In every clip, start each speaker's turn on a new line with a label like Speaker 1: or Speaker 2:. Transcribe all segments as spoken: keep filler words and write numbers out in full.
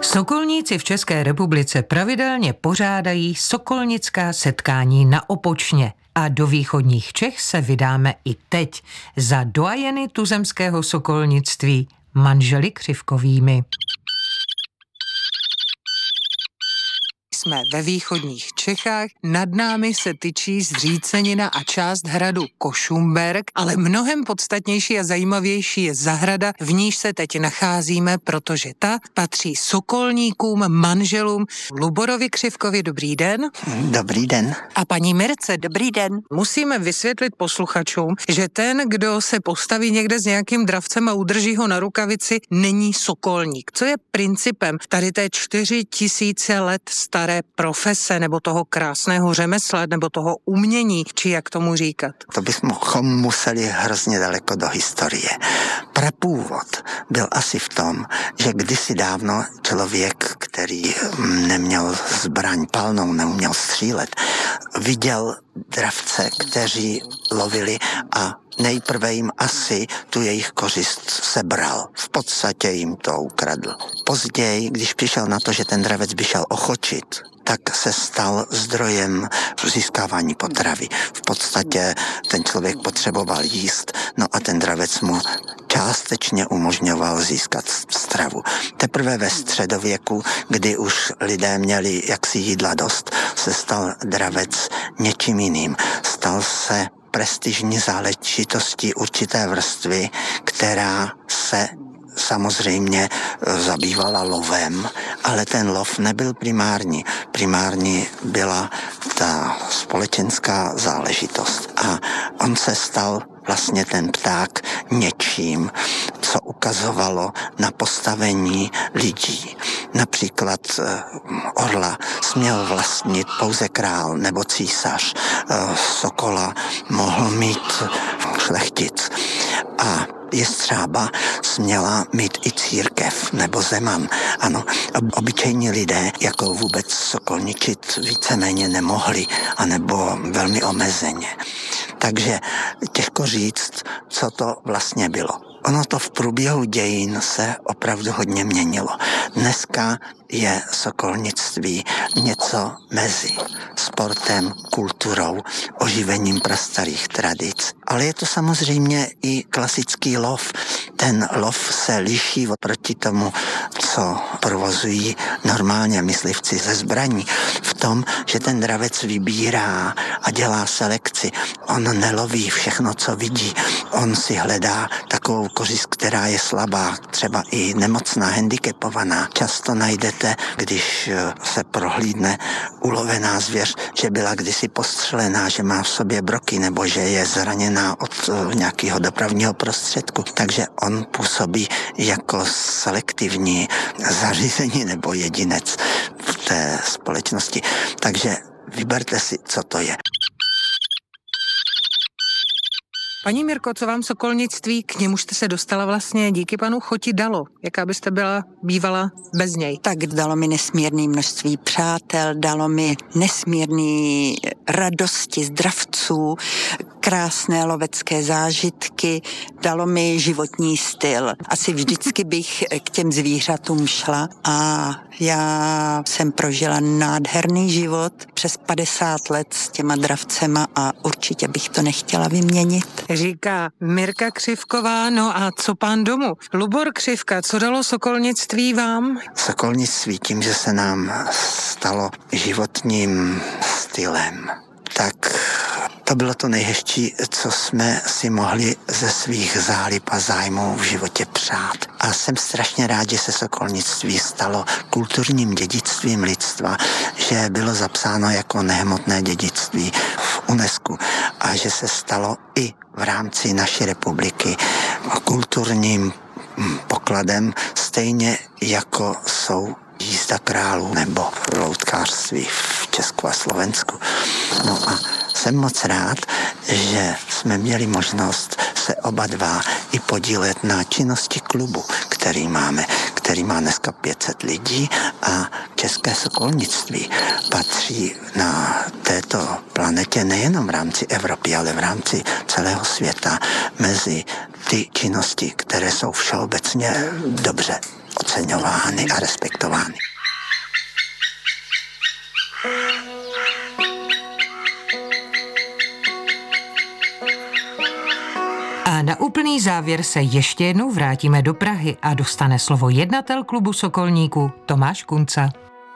Speaker 1: Sokolníci v České republice pravidelně pořádají sokolnická setkání na Opočně a do východních Čech se vydáme i teď za doajeny tuzemského sokolnictví manželi Křivkovými. Jsme ve východních Čechách, nad námi se tyčí Zřícenina a část hradu Košumberk, ale mnohem podstatnější a zajímavější je zahrada, v níž se teď nacházíme, protože ta patří sokolníkům, manželům Luborovi Křivkovi. Dobrý den.
Speaker 2: Dobrý den.
Speaker 1: A paní Mirce.
Speaker 3: Dobrý den.
Speaker 1: Musíme vysvětlit posluchačům, že ten, kdo se postaví někde s nějakým dravcem a udrží ho na rukavici, není sokolník. Co je principem tady té čtyři tisíce let staré profese nebo toho krásného řemesla nebo toho umění, či jak tomu říkat?
Speaker 2: To bychom museli hrozně daleko do historie. Prapůvod byl asi v tom, že kdysi dávno člověk, který neměl zbraň palnou, neuměl střílet, viděl dravce, kteří lovili a nejprve jim asi tu jejich kořist sebral. V podstatě jim to ukradl. Později, když přišel na to, že ten dravec by šel ochočit, tak se stal zdrojem získávání potravy. V podstatě ten člověk potřeboval jíst, no a ten dravec mu částečně umožňoval získat stravu. Teprve ve středověku, kdy už lidé měli jaksi jídla dost, se stal dravec něčím jiným. Stal se prestižní záležitostí určité vrstvy, která se samozřejmě zabývala lovem, ale ten lov nebyl primární. Primární byla ta společenská záležitost. A on se stal vlastně ten pták něčím, co ukazovalo na postavení lidí. Například orla směl vlastnit pouze král nebo císař. Sokola mohl mít šlechtic. A jestřába směla mít i církev nebo zeman. Ano, obyčejní lidé jako vůbec sokolničit víceméně nemohli, anebo velmi omezeně. Takže těžko říct, co to vlastně bylo. Ono to v průběhu dějin se opravdu hodně měnilo. Dneska je sokolnictví něco mezi sportem, kulturou, oživením prastarých tradic. Ale je to samozřejmě i klasický lov. Ten lov se liší oproti tomu, co provozují normálně myslivci ze zbraní. V tom, že ten dravec vybírá a dělá selekci. On neloví všechno, co vidí. On si hledá takovou kořist, která je slabá, třeba i nemocná, handicapovaná. Často najdete, když se prohlídne ulovená zvěř, že byla kdysi postřelená, že má v sobě broky nebo že je zraněná od nějakého dopravního prostředku. Takže on působí jako selektivní zařízení nebo jedinec v té společnosti. Takže vyberte si, co to je.
Speaker 1: Paní Mirko, co vám sokolnictví, k němu jste se dostala vlastně díky panu Choti dalo? Jaká byste byla bývala bez něj?
Speaker 3: Tak dalo mi nesmírné množství přátel, dalo mi nesmírné radosti z dravců, krásné lovecké zážitky, dalo mi životní styl. Asi vždycky bych k těm zvířatům šla a já jsem prožila nádherný život přes padesát let s těma dravcema a určitě bych to nechtěla vyměnit.
Speaker 1: Říká Mirka Křivková, no a co pán domu? Lubor Křivka, co dalo sokolnictví vám?
Speaker 2: Sokolnictví tím, že se nám stalo životním stylem, tak to bylo to nejhezčí, co jsme si mohli ze svých zálib a zájmů v životě přát. A jsem strašně rád, že se sokolnictví stalo kulturním dědictvím lidstva, že bylo zapsáno jako nehmotné dědictví v UNESCO a že se stalo i v rámci naší republiky kulturním pokladem, stejně jako jsou jízda králů nebo loutkářství v Česku a Slovensku. No a jsem moc rád, že jsme měli možnost se oba dva i podílet na činnosti klubu, který máme, který má dneska pět set lidí a české sokolnictví patří na této planetě nejenom v rámci Evropy, ale v rámci celého světa mezi ty činnosti, které jsou všeobecně dobře oceňovány a respektovány.
Speaker 1: A na úplný závěr se ještě jednou vrátíme do Prahy a dostane slovo jednatel klubu Sokolníků Tomáš Kunca.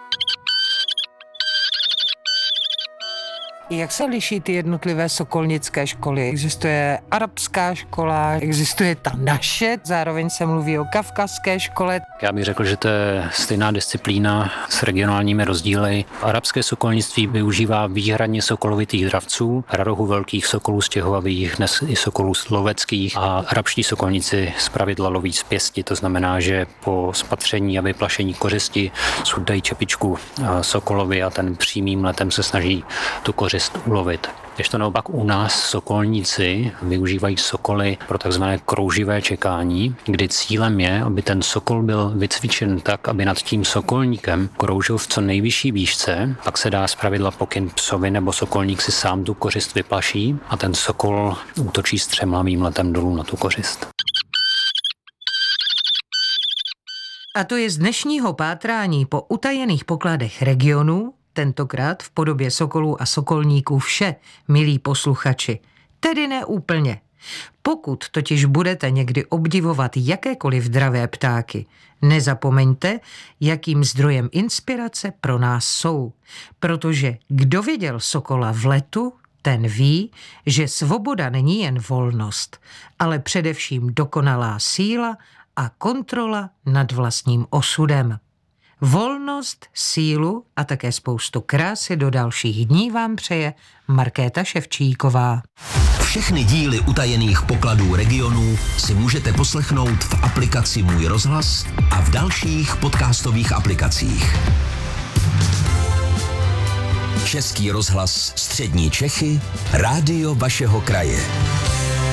Speaker 1: Jak se liší ty jednotlivé sokolnické školy? Existuje arabská škola, existuje ta naše, zároveň se mluví o kavkazské škole.
Speaker 4: Já bych řekl, že to je stejná disciplína s regionálními rozdíly. Arabské sokolnictví využívá výhradně sokolovitých dravců, radohu velkých sokolů stěhovavých, dnes i sokolů loveckých, a arabští sokolníci zpravidla loví z pěsti, to znamená, že po spatření a vyplašení kořisti sundají čepičku sokolovi a ten přímým letem se snaží tu kořist ulovit. Když to naopak u nás sokolníci využívají sokoly pro takzvané krouživé čekání, kdy cílem je, aby ten sokol byl vycvičen tak, aby nad tím sokolníkem kroužil v co nejvyšší výšce, pak se dá zpravidla pokyn psovi nebo sokolník si sám tu kořist vyplaší a ten sokol útočí střemlavým letem dolů na tu kořist.
Speaker 1: A to je z dnešního pátrání po utajených pokladech regionů, tentokrát v podobě sokolů a sokolníků vše, milí posluchači. Tedy ne úplně. Pokud totiž budete někdy obdivovat jakékoliv dravé ptáky, nezapomeňte, jakým zdrojem inspirace pro nás jsou. Protože kdo viděl sokola v letu, ten ví, že svoboda není jen volnost, ale především dokonalá síla a kontrola nad vlastním osudem. Volnost, sílu a také spoustu krásy do dalších dní vám přeje Markéta Ševčíková.
Speaker 5: Všechny díly utajených pokladů regionů si můžete poslechnout v aplikaci Můj rozhlas a v dalších podcastových aplikacích. Český rozhlas Střední Čechy, rádio vašeho kraje.